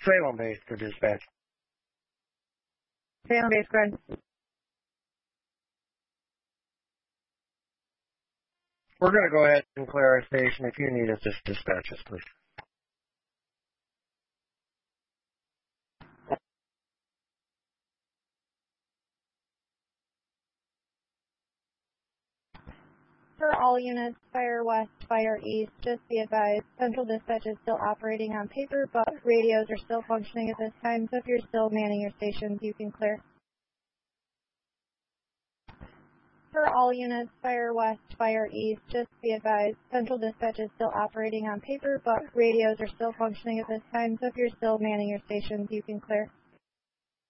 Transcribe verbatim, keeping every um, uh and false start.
Salem base for dispatch. Salem base, go ahead. We're going to go ahead and clear our station. If you need us, just dispatch us, please. For all units, fire west, fire east, just be advised, Central Dispatch is still operating on paper, but radios are still functioning at this time, so if you're still manning your stations, you can clear. For all units, fire west, fire east, just be advised, Central Dispatch is still operating on paper, but radios are still functioning at this time, so if you're still manning your stations, you can clear.